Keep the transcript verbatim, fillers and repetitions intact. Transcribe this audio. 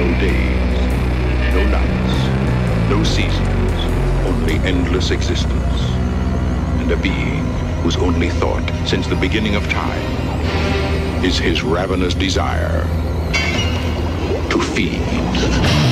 no days, no nights, no seasons, only endless existence. And a being whose only thought since the beginning of time is his ravenous desire to feed.